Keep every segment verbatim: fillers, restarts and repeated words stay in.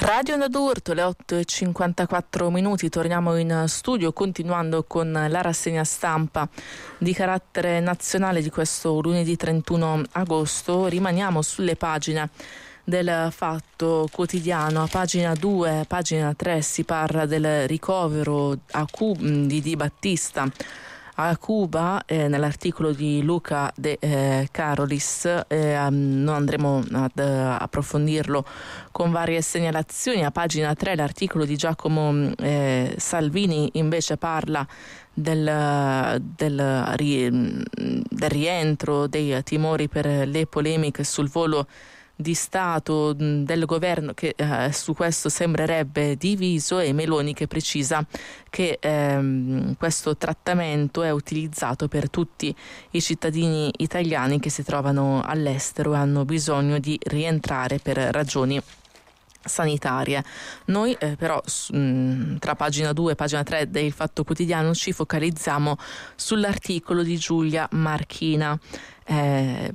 Radio Onda d'Urto, le otto e cinquantaquattro minuti, torniamo in studio continuando con la rassegna stampa di carattere nazionale di questo lunedì trentuno agosto. Rimaniamo sulle pagine del Fatto Quotidiano. A pagina due, pagina tre si parla del ricovero a Cuba di Di Battista a Cuba, eh, nell'articolo di Luca De eh, Carolis. Eh, non andremo ad uh, approfondirlo con varie segnalazioni. A pagina tre l'articolo di Giacomo eh, Salvini invece parla del, del, ri, del rientro dei timori per le polemiche sul volo di Stato del governo, che eh, su questo sembrerebbe diviso, e Meloni che precisa che ehm, questo trattamento è utilizzato per tutti i cittadini italiani che si trovano all'estero e hanno bisogno di rientrare per ragioni sanitarie. Noi eh, però mh, tra pagina due e pagina tre del Fatto Quotidiano ci focalizziamo sull'articolo di Giulia Marchina. Eh,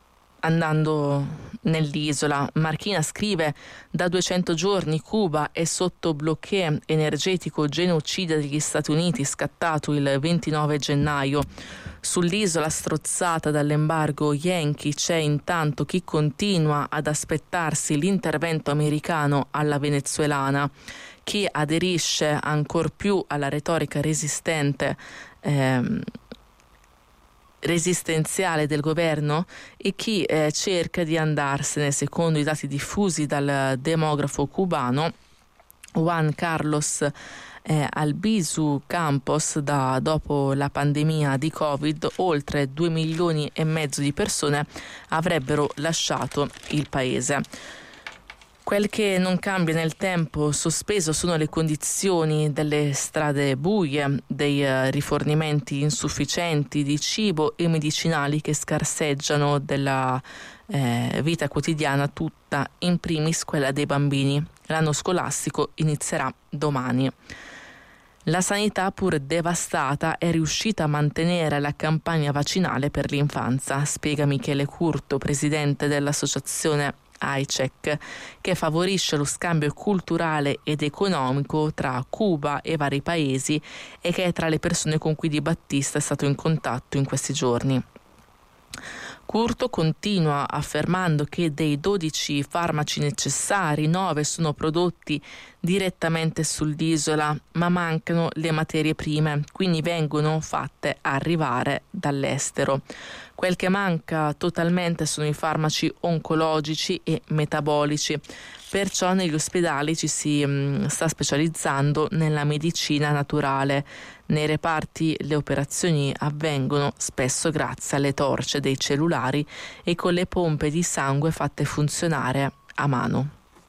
Andando nell'isola, Marchina scrive: da duecento giorni Cuba è sotto bloccheo energetico genocida degli Stati Uniti scattato il ventinove gennaio. Sull'isola strozzata dall'embargo Yankee c'è intanto chi continua ad aspettarsi l'intervento americano alla venezuelana, chi aderisce ancor più alla retorica resistente ehm, resistenziale del governo e chi eh, cerca di andarsene, secondo i dati diffusi dal demografo cubano Juan Carlos eh, Albizu Campos. Da dopo la pandemia di Covid oltre due milioni e mezzo di persone avrebbero lasciato il paese. Quel che non cambia nel tempo sospeso sono le condizioni delle strade buie, dei uh, rifornimenti insufficienti di cibo e medicinali che scarseggiano della eh, vita quotidiana tutta, in primis quella dei bambini. L'anno scolastico inizierà domani. La sanità, pur devastata, è riuscita a mantenere la campagna vaccinale per l'infanzia, spiega Michele Curto, presidente dell'associazione I C E C, che favorisce lo scambio culturale ed economico tra Cuba e vari paesi e che è tra le persone con cui Di Battista è stato in contatto in questi giorni. Curto continua affermando che dei dodici farmaci necessari, nove sono prodotti direttamente sull'isola, ma mancano le materie prime, quindi vengono fatte arrivare dall'estero. Quel che manca totalmente sono i farmaci oncologici e metabolici, perciò negli ospedali ci si mh, sta specializzando nella medicina naturale. Nei reparti le operazioni avvengono spesso grazie alle torce dei cellulari e con le pompe di sangue fatte funzionare a mano.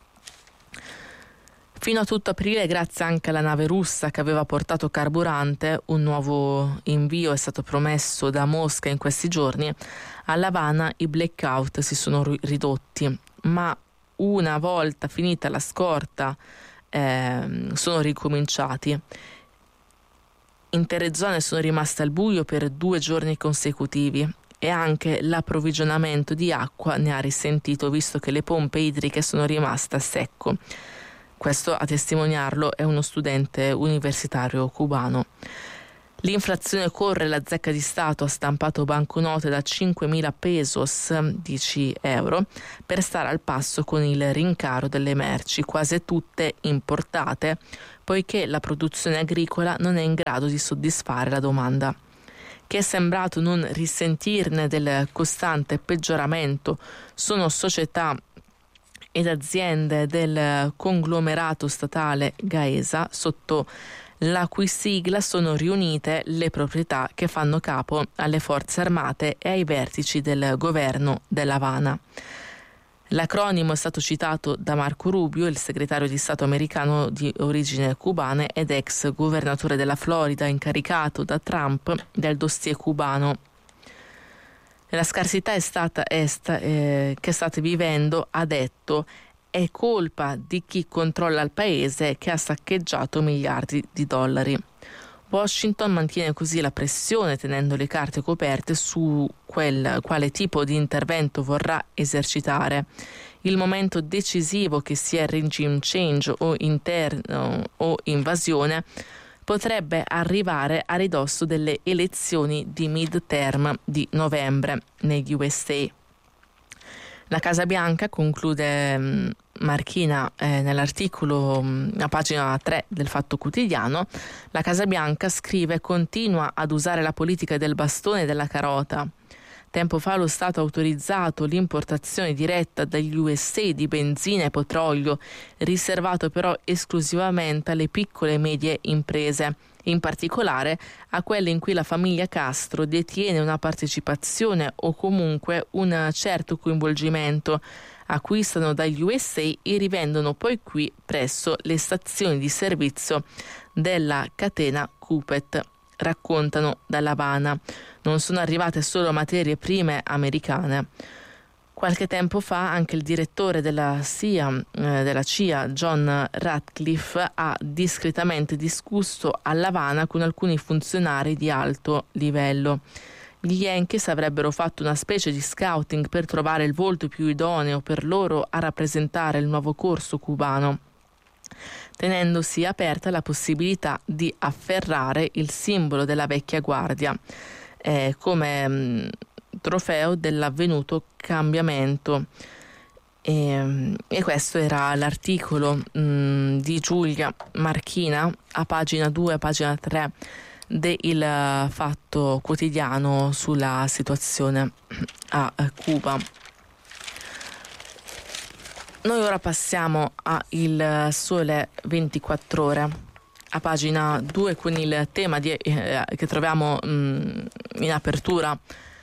Fino a tutto aprile, grazie anche alla nave russa che aveva portato carburante, un nuovo invio è stato promesso da Mosca in questi giorni. A L'Avana i blackout si sono ridotti, ma una volta finita la scorta eh, sono ricominciati. Intere zone sono rimaste al buio per due giorni consecutivi e anche l'approvvigionamento di acqua ne ha risentito, visto che le pompe idriche sono rimaste a secco. Questo, a testimoniarlo, è uno studente universitario cubano. L'inflazione corre, la zecca di Stato ha stampato banconote da cinquemila pesos, dieci euro, per stare al passo con il rincaro delle merci, quasi tutte importate, poiché la produzione agricola non è in grado di soddisfare la domanda. Chi è sembrato non risentirne del costante peggioramento sono società ed aziende del conglomerato statale Gaesa, sotto la cui sigla sono riunite le proprietà che fanno capo alle forze armate e ai vertici del governo dell'Havana. L'acronimo è stato citato da Marco Rubio, il segretario di Stato americano di origine cubane ed ex governatore della Florida, incaricato da Trump del dossier cubano. La scarsità è stata est, eh, che state vivendo, ha detto, è colpa di chi controlla il paese che ha saccheggiato miliardi di dollari. Washington mantiene così la pressione, tenendo le carte coperte su quel quale tipo di intervento vorrà esercitare. Il momento decisivo, che sia regime change o interno o invasione, potrebbe arrivare a ridosso delle elezioni di midterm di novembre negli U S A. La Casa Bianca, conclude mh, Marchina eh, nell'articolo mh, a pagina tre del Fatto Quotidiano, la Casa Bianca scrive: continua ad usare la politica del bastone e della carota. Tempo fa lo Stato ha autorizzato l'importazione diretta dagli U S A di benzina e petrolio, riservato però esclusivamente alle piccole e medie imprese, in particolare a quelle in cui la famiglia Castro detiene una partecipazione o comunque un certo coinvolgimento. Acquistano dagli U S A e rivendono poi qui presso le stazioni di servizio della catena Coopet, raccontano dall'Havana. Non sono arrivate solo materie prime americane. Qualche tempo fa anche il direttore della C I A, eh, della C I A, John Ratcliffe, ha discretamente discusso all'Havana con alcuni funzionari di alto livello. Gli Yankees avrebbero fatto una specie di scouting per trovare il volto più idoneo per loro a rappresentare il nuovo corso cubano, tenendosi aperta la possibilità di afferrare il simbolo della vecchia guardia eh, come mh, trofeo dell'avvenuto cambiamento. E, e questo era l'articolo mh, di Giulia Marchina a pagina due, a pagina tre del Fatto Quotidiano sulla situazione a Cuba. Noi ora passiamo a Il Sole ventiquattro Ore, a pagina due, con il tema di, eh, che troviamo mh, in apertura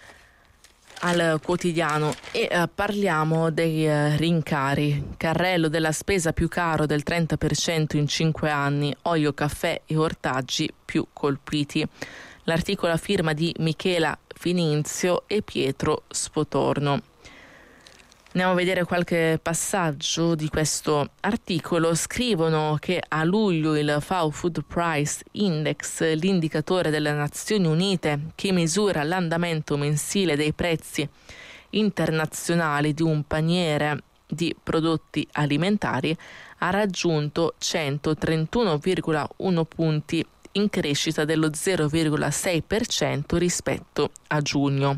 al quotidiano, e eh, parliamo dei eh, rincari. Carrello della spesa più caro del trenta per cento in cinque anni, olio, caffè e ortaggi più colpiti. L'articolo a firma di Michela Fininzio e Pietro Spotorno. Andiamo a vedere qualche passaggio di questo articolo. Scrivono che a luglio il F A O Food Price Index, l'indicatore delle Nazioni Unite che misura l'andamento mensile dei prezzi internazionali di un paniere di prodotti alimentari, ha raggiunto centotrentuno virgola uno punti, in crescita dello zero virgola sei per cento rispetto a giugno.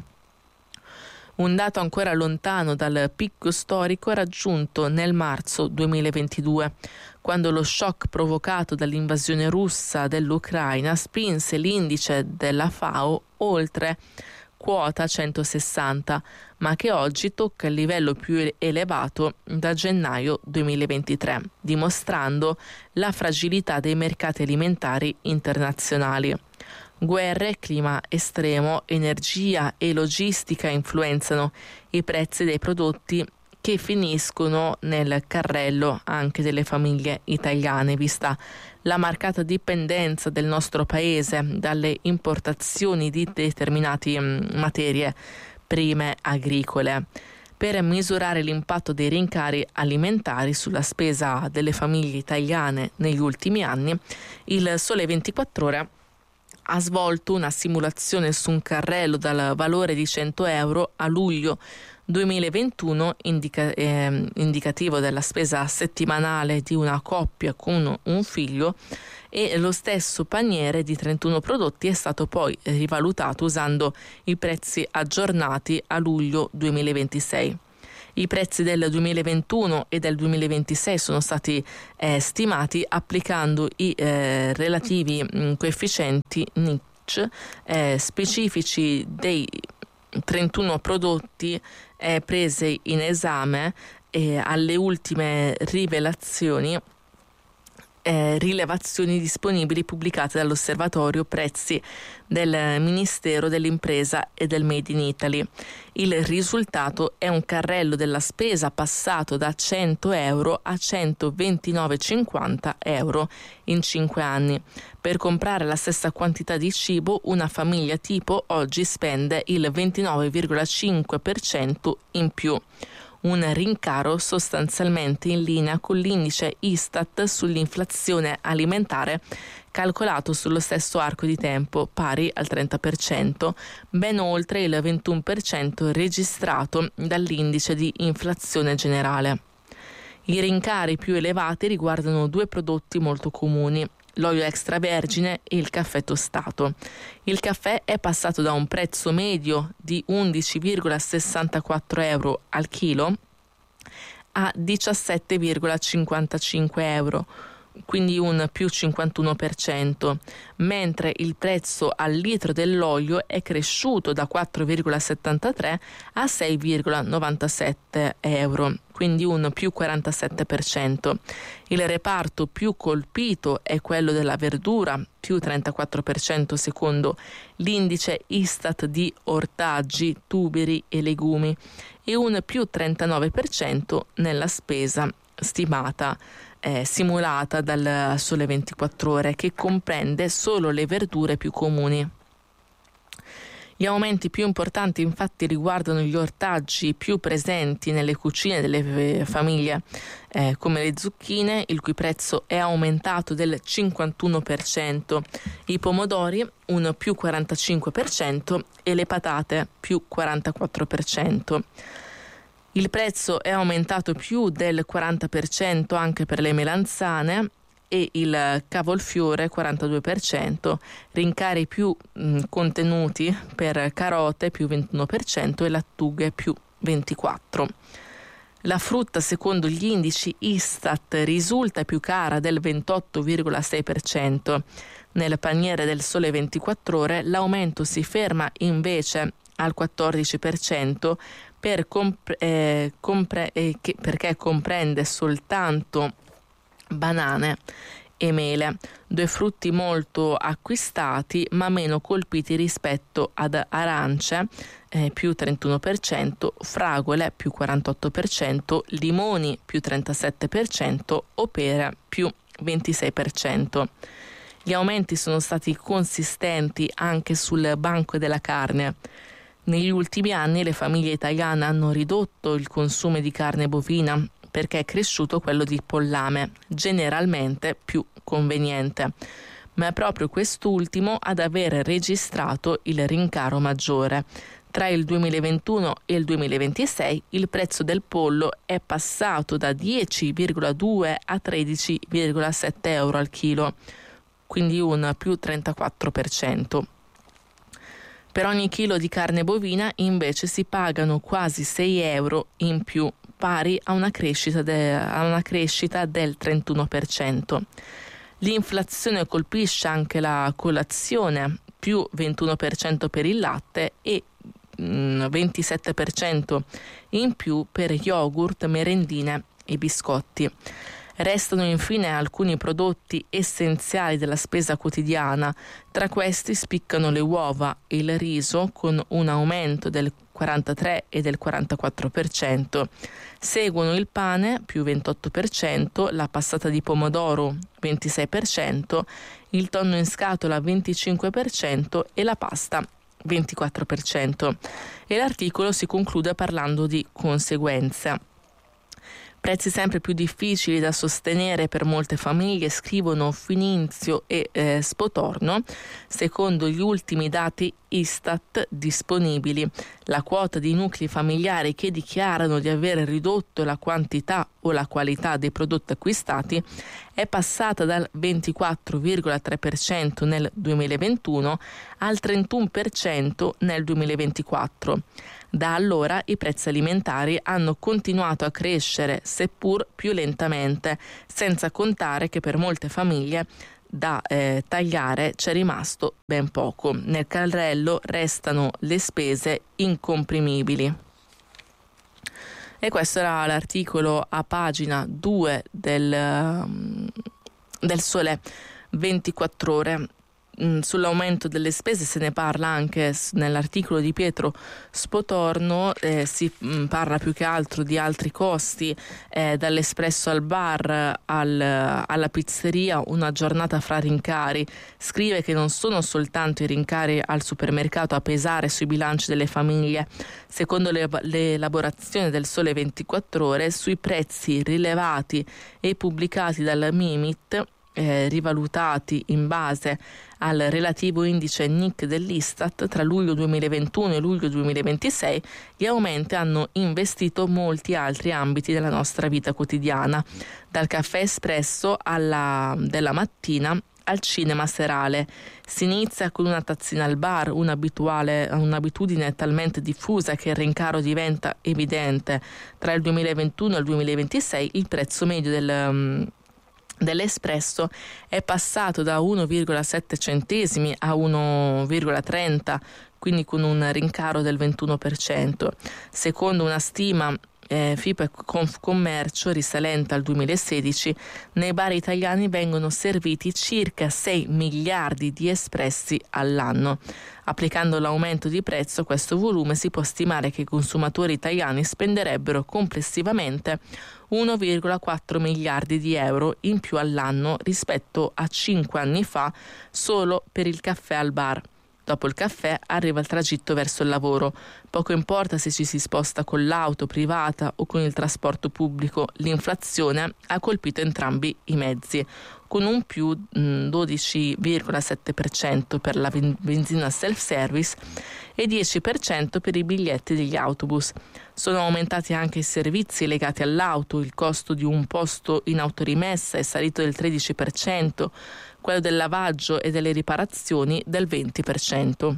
Un dato ancora lontano dal picco storico raggiunto nel marzo duemilaventidue, quando lo shock provocato dall'invasione russa dell'Ucraina spinse l'indice della F A O oltre quota centosessanta, ma che oggi tocca il livello più elevato da gennaio duemilaventitré, dimostrando la fragilità dei mercati alimentari internazionali. Guerre, clima estremo, energia e logistica influenzano i prezzi dei prodotti che finiscono nel carrello anche delle famiglie italiane, vista la marcata dipendenza del nostro paese dalle importazioni di determinate materie prime agricole. Per misurare l'impatto dei rincari alimentari sulla spesa delle famiglie italiane negli ultimi anni, il Sole ventiquattro Ore ha svolto una simulazione su un carrello dal valore di cento euro a luglio duemilaventuno, indica, eh, indicativo della spesa settimanale di una coppia con un figlio, e lo stesso paniere di trentuno prodotti è stato poi rivalutato usando i prezzi aggiornati a luglio duemilaventisei. I prezzi del duemilaventuno e del duemilaventisei sono stati eh, stimati applicando i eh, relativi mh, coefficienti N I C C eh, specifici dei trentuno prodotti eh, presi in esame eh, alle ultime rivelazioni Eh, rilevazioni disponibili pubblicate dall'Osservatorio Prezzi del Ministero dell'Impresa e del Made in Italy. Il risultato è un carrello della spesa passato da cento euro a centoventinove virgola cinquanta euro in cinque anni. Per comprare la stessa quantità di cibo, una famiglia tipo oggi spende il ventinove virgola cinque per cento in più. Un rincaro sostanzialmente in linea con l'indice Istat sull'inflazione alimentare, calcolato sullo stesso arco di tempo, pari al trenta per cento, ben oltre il ventuno per cento registrato dall'indice di inflazione generale. I rincari più elevati riguardano due prodotti molto comuni, l'olio extravergine e il caffè tostato. Il caffè è passato da un prezzo medio di undici virgola sessantaquattro euro al chilo a diciassette virgola cinquantacinque euro, quindi un più cinquantuno per cento, mentre il prezzo al litro dell'olio è cresciuto da quattro virgola settantatré a sei virgola novantasette euro, quindi un più quarantasette per cento. Il reparto più colpito è quello della verdura, più trentaquattro per cento secondo l'indice Istat di ortaggi, tuberi e legumi, e un più trentanove per cento nella spesa stimata Eh, simulata dal Sole ventiquattro Ore, che comprende solo le verdure più comuni. Gli aumenti più importanti infatti riguardano gli ortaggi più presenti nelle cucine delle famiglie, eh, come le zucchine, il cui prezzo è aumentato del cinquantuno per cento, i pomodori un più quarantacinque per cento e le patate più quarantaquattro per cento. Il prezzo è aumentato più del quaranta per cento anche per le melanzane e il cavolfiore quarantadue per cento, rincari più mh, contenuti per carote più ventuno per cento e lattughe più ventiquattro per cento. La frutta, secondo gli indici Istat, risulta più cara del ventotto virgola sei per cento. Nel paniere del Sole ventiquattro Ore l'aumento si ferma invece al quattordici per cento per compre- eh, compre- eh, che, perché comprende soltanto banane e mele, due frutti molto acquistati ma meno colpiti rispetto ad arance eh, più trentuno per cento, fragole più quarantotto per cento, limoni più trentasette per cento o pere più ventisei per cento. Gli aumenti sono stati consistenti anche sul banco della carne. Negli ultimi anni le famiglie italiane hanno ridotto il consumo di carne bovina perché è cresciuto quello di pollame, generalmente più conveniente, ma è proprio quest'ultimo ad aver registrato il rincaro maggiore. Tra il duemilaventuno e il duemilaventisei il prezzo del pollo è passato da dieci virgola due a tredici virgola sette euro al chilo, quindi un più trentaquattro per cento. Per ogni chilo di carne bovina invece si pagano quasi sei euro in più, pari a una crescita, de- a una crescita del trentuno per cento. L'inflazione colpisce anche la colazione, più ventuno per cento per il latte e mh, ventisette per cento in più per yogurt, merendine e biscotti. Restano infine alcuni prodotti essenziali della spesa quotidiana, tra questi spiccano le uova e il riso con un aumento del quarantatré e del quarantaquattro per cento. Seguono il pane più ventotto per cento, la passata di pomodoro ventisei per cento, il tonno in scatola venticinque per cento e la pasta ventiquattro per cento. E l'articolo si conclude parlando di conseguenze. Prezzi sempre più difficili da sostenere per molte famiglie, scrivono Fininzio e eh, Spotorno. Secondo gli ultimi dati Istat disponibili, la quota di nuclei familiari che dichiarano di aver ridotto la quantità o la qualità dei prodotti acquistati è passata dal ventiquattro virgola tre per cento nel duemilaventuno al trentuno per cento nel duemilaventiquattro. Da allora i prezzi alimentari hanno continuato a crescere, seppur più lentamente, senza contare che per molte famiglie da eh, tagliare c'è rimasto ben poco. Nel carrello restano le spese incomprimibili. E questo era l'articolo a pagina due del, del Sole ventiquattro Ore. Sull'aumento delle spese se ne parla anche nell'articolo di Pietro Spotorno, eh, si mh, parla più che altro di altri costi, eh, dall'espresso al bar al, alla pizzeria, una giornata fra rincari. Scrive che non sono soltanto i rincari al supermercato a pesare sui bilanci delle famiglie. Secondo le, l'elaborazione del Sole ventiquattro Ore, sui prezzi rilevati e pubblicati dalla Mimit eh, rivalutati in base al relativo indice N I C dell'Istat, tra luglio duemilaventuno e luglio duemilaventisei gli aumenti hanno investito molti altri ambiti della nostra vita quotidiana, dal caffè espresso alla, della mattina al cinema serale. Si inizia con una tazzina al bar, un'abituale, un'abitudine talmente diffusa che il rincaro diventa evidente. Tra il duemilaventuno e il duemilaventisei il prezzo medio del um, dell'espresso è passato da uno virgola sette centesimi a uno virgola trenta, quindi con un rincaro del ventuno per cento. Secondo una stima eh, F I P E Confcommercio risalente al duemilasedici, nei bar italiani vengono serviti circa sei miliardi di espressi all'anno. Applicando l'aumento di prezzo a questo volume si può stimare che i consumatori italiani spenderebbero complessivamente uno virgola quattro miliardi di euro in più all'anno rispetto a cinque anni fa solo per il caffè al bar. Dopo il caffè arriva il tragitto verso il lavoro. Poco importa se ci si sposta con l'auto privata o con il trasporto pubblico, l'inflazione ha colpito entrambi i mezzi, con un più mh, dodici virgola sette per cento per la benzina self-service e dieci per cento per i biglietti degli autobus. Sono aumentati anche i servizi legati all'auto, il costo di un posto in autorimessa è salito del tredici per cento, quello del lavaggio e delle riparazioni del venti per cento.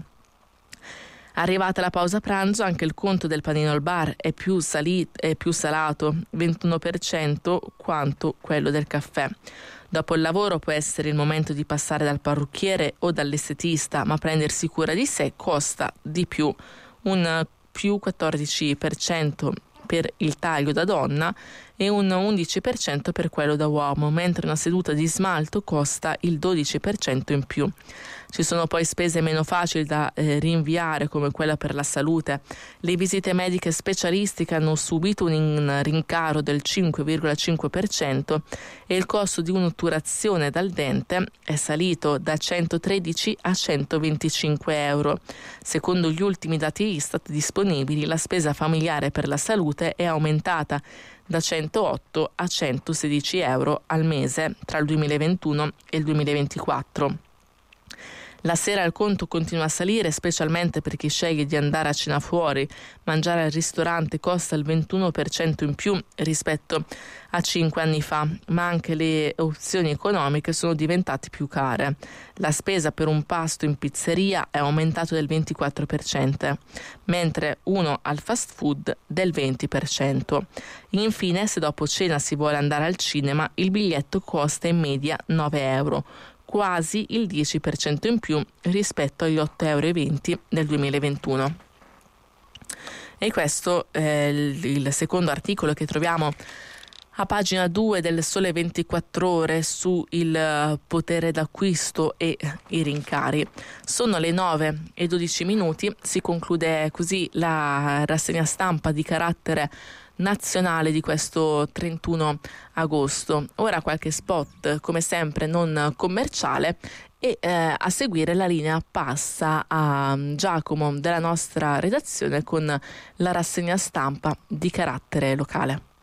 Arrivata la pausa pranzo, anche il conto del panino al bar è più, sali- è più salato, ventuno per cento quanto quello del caffè. Dopo il lavoro può essere il momento di passare dal parrucchiere o dall'estetista, ma prendersi cura di sé costa di più, un più quattordici per cento per il taglio da donna e un undici per cento per quello da uomo, mentre una seduta di smalto costa il dodici per cento in più. Ci sono poi spese meno facili da eh, rinviare, come quella per la salute. Le visite mediche specialistiche hanno subito un rincaro del cinque virgola cinque per cento e il costo di un'otturazione dal dente è salito da centotredici a centoventicinque euro. Secondo gli ultimi dati Istat disponibili, la spesa familiare per la salute è aumentata da centootto a centosedici euro al mese tra il duemilaventuno e il duemilaventiquattro. La sera il conto continua a salire, specialmente per chi sceglie di andare a cena fuori. Mangiare al ristorante costa il ventuno per cento in più rispetto a cinque anni fa, ma anche le opzioni economiche sono diventate più care. La spesa per un pasto in pizzeria è aumentato del ventiquattro per cento, mentre uno al fast food del venti per cento. Infine, se dopo cena si vuole andare al cinema, il biglietto costa in media nove euro. Quasi il dieci per cento in più rispetto agli otto virgola venti euro del duemilaventuno. E questo è il secondo articolo che troviamo a pagina due del Sole ventiquattro Ore su il potere d'acquisto e i rincari. Sono le nove e dodici minuti, si conclude così la rassegna stampa di carattere nazionale di questo trentuno agosto. Ora qualche spot, come sempre non commerciale, e eh, a seguire la linea passa a Giacomo della nostra redazione con la rassegna stampa di carattere locale.